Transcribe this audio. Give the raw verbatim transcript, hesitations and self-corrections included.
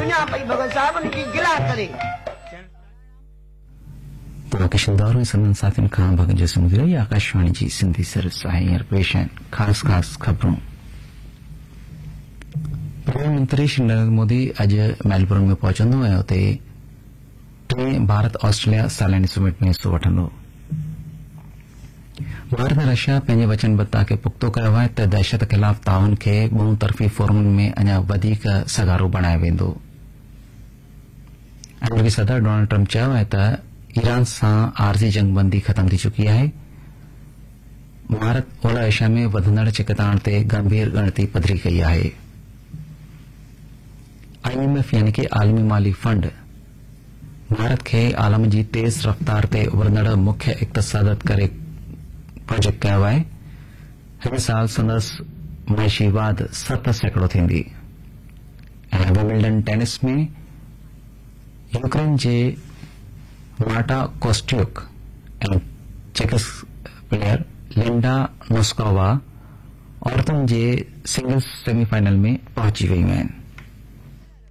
वञा पई भगत साहब उनकी गिला करे। तो किशनदार हुई सदन साथियों खां भगत जैसे मुझे रही आकाशवाणी जी सिंधी सर्विस आहे पेश आहिनि ख़ासि ख़ासि ख़बरूं। प्रधानमंत्री श्री नरेंद्र मोदी अॼु मेलबर्न में पहुचंदो ऐं उते टे भारत ऑस्ट्रेलिया सालानी समिट में हिस्सो वठंदो। भारत ऐं रशिया पंहिंजे वचनबद्धता खे पुख़्तो कयो आहे त दहशत ख़िलाफ़ ताउन खे बहुतरफ़ी फोरमन में अञा वधीक सगारो बणायो वेंदो। अमेरिकी सदर डोनाल्ड ट्रंप चयो आहे त ईरान सां आरज़ी जंगबंदी ख़त्म थी चुकी आहे। भारत ओलह एशिया में वधंदड़ चिकताण ते गंभीर ॻणती पधरी कई आहे। आईएमएफ यानी कि आलमी माली फंड भारत खे आलम जी तेज़ रफ़्तार ते उभरंदड़ मुख्य इक़्तिसादत करे प्रोजेक्ट कयो आहे। हिन साल संदसि मईशी वाध सत सैकड़ो थींदी। ऐं विम्बलडन टेनिस में यूक्रेन जे मार्टा कोस्ट्यूक ऐं चेकिस प्लेयर लिंडा नोस्कोवा औरतुनि जे सिंगल्स सेमीफाइनल में पहुची वयूं आहिनि।